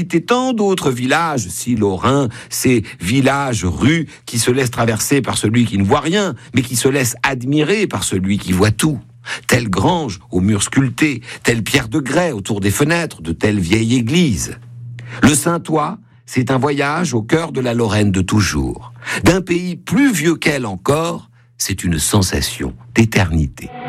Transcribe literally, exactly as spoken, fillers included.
citer tant d'autres villages, si lorrains, ces villages-rues qui se laissent traverser par celui qui ne voit rien, mais qui se laissent admirer par celui qui voit tout. Telle grange aux murs sculptés, telle pierre de grès autour des fenêtres de telle vieille église. Le Saintois, c'est un voyage au cœur de la Lorraine de toujours. D'un pays plus vieux qu'elle encore, c'est une sensation d'éternité.